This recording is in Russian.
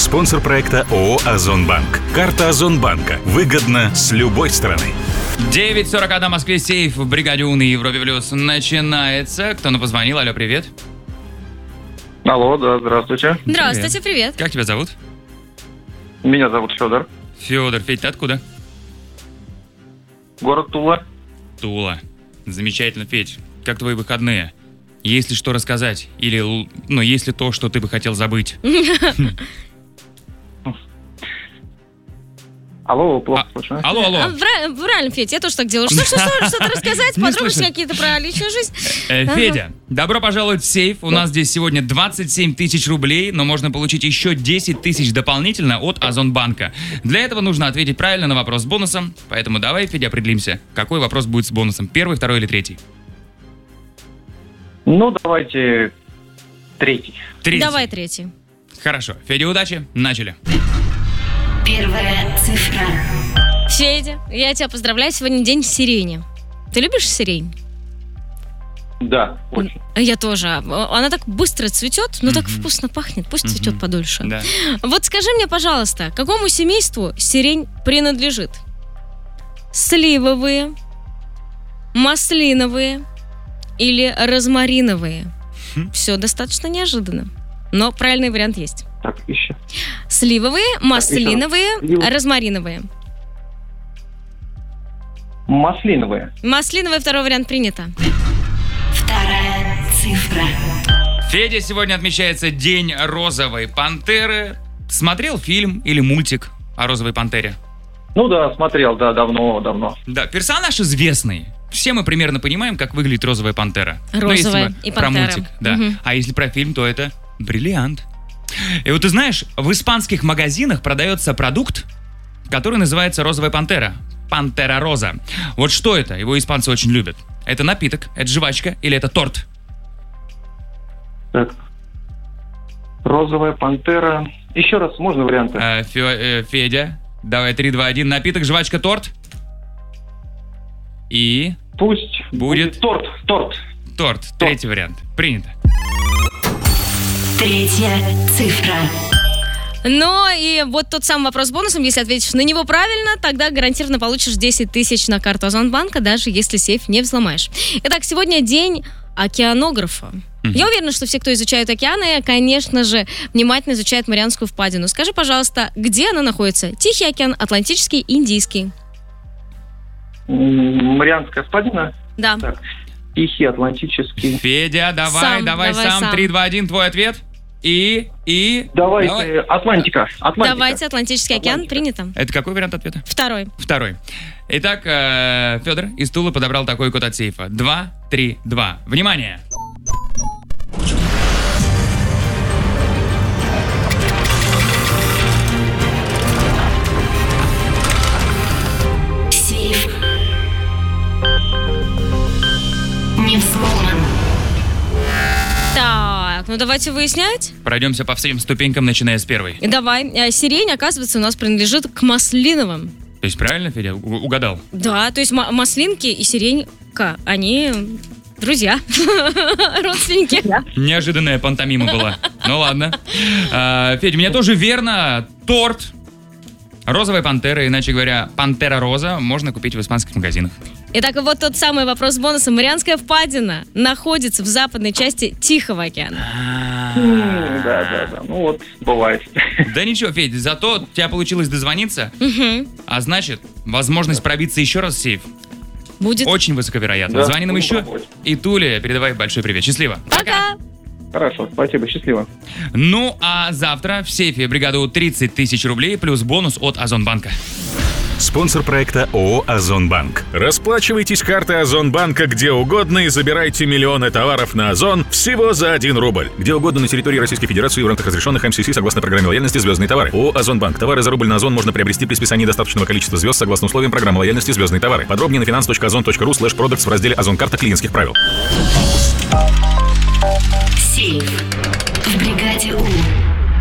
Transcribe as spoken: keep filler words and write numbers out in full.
Спонсор проекта ООО «Озонбанк». Карта Озонбанка. Выгодно с любой стороны. девять сорок один в Москве, сейф в бригаде У на Европе Плюс начинается. Кто нам позвонил? Алло, привет. Алло, да, здравствуйте. Здравствуйте, привет. Как тебя зовут? Меня зовут Федор. Федор. Федь, ты откуда? Город Тула. Тула. Замечательно, Федь. Как твои выходные? Есть ли что рассказать? Или, ну, есть ли то, что ты бы хотел забыть? Алло, плохо слышно. Алло, алло. А, правильно, правильно, Федь, я тоже так делаю. Что, что, что, что-то рассказать, подробности какие-то про личную жизнь? Э, Федя, добро пожаловать в сейф. У нас здесь сегодня двадцать семь тысяч рублей, но можно получить еще десять тысяч дополнительно от Озонбанка. Для этого нужно ответить правильно на вопрос с бонусом. Поэтому давай, Федя, определимся, какой вопрос будет с бонусом. Первый, второй или третий? Ну, давайте третий. Третий. Давай третий. Хорошо. Федя, удачи. Начали. Первая цифра. Федя, я тебя поздравляю, сегодня день сирени. Ты любишь сирень? Да, очень. Я тоже. Она так быстро цветет, но так вкусно пахнет. Пусть цветет подольше. Да. Вот скажи мне, пожалуйста, какому семейству сирень принадлежит? Сливовые, маслиновые или розмариновые? Все достаточно неожиданно, но правильный вариант есть. Так, еще. Сливовые, маслиновые, Сливы. розмариновые. Маслиновые. Маслиновый второй вариант принято. Вторая цифра. Федя, сегодня отмечается День розовой пантеры. Смотрел фильм или мультик о розовой пантере? Ну да, смотрел, да, давно-давно. Да, персонаж известный. Все мы примерно понимаем, как выглядит розовая пантера. Ну, если Розовая мы и про пантера. мультик, да. Мгм. А если про фильм, то это бриллиант. И вот ты знаешь, в испанских магазинах продается продукт, который называется розовая пантера. Пантера роза. Вот что это? Его испанцы очень любят. Это напиток, это жвачка или это торт? Так. Розовая пантера. Еще раз, можно варианты? Э, Фе- э, Федя, давай три, два, один. Напиток, жвачка, торт. И Пусть будет- торт, торт. торт. Третий вариант. Принято. Третья цифра. Ну и вот тот самый вопрос с бонусом. Если ответишь на него правильно, тогда гарантированно получишь десять тысяч на карту Озонбанка, даже если сейф не взломаешь. Итак, сегодня день океанографа. Я уверена, что все, кто изучают океаны, конечно же, внимательно изучают Марианскую впадину. Скажи, пожалуйста, где она находится? Тихий океан, Атлантический, Индийский? М, Марианская впадина. Да. Так. Тихий, Атлантический. Федя, давай, Сам, давай, давай сам. сам. Три, два, один, твой ответ. И, и... Давайте, Давай. Атлантика. Атлантика. Давайте, Атлантический океан, Атлантика. принято. Это какой вариант ответа? Второй. Второй. Итак, э, Федор из Тулы подобрал такой код от сейфа. Два, три, два. Внимание! Сейф не взломан. Так, ну давайте выяснять. Пройдемся по всем ступенькам, начиная с первой. Давай. Э, Сирень, оказывается, у нас принадлежит к маслиновым. То есть правильно, Федя, у- угадал? Да, то есть ма- маслинки и сиренька, они друзья, родственники. Неожиданная пантомима была. Ну ладно. А, Федя, у меня тоже верно. Торт. Розовая пантера, иначе говоря, пантера роза, можно купить в испанских магазинах. Итак, вот тот самый вопрос с бонусом. Марианская впадина находится в западной части Тихого океана. М, Да, да, да. Ну вот, бывает. Да ничего, Федь, зато у тебя получилось дозвониться, Мгм. а значит, возможность пробиться еще раз в сейф Будет. очень высоковероятно. Да, Звони нам ну, еще. попробуй. И Туле передавай большой привет. Счастливо. Пока. Хорошо, спасибо, счастливо. Ну, а завтра в сейфе бригады У тридцать тысяч рублей плюс бонус от Озонбанка. Спонсор проекта ООО «Озонбанк». Расплачивайтесь картой Озонбанка где угодно и забирайте миллионы товаров на Озон всего за один рубль. Где угодно на территории Российской Федерации в рамках разрешенных эм си си согласно программе лояльности «Звездные товары». ООО «Озонбанк». Товары за рубль на Озон можно приобрести при списании достаточного количества звезд согласно условиям программы лояльности «Звездные товары». Подробнее на finance точка озон точка ру слэш продактс в разделе «Озон карта клиентских правил». Сейф в бригаде У.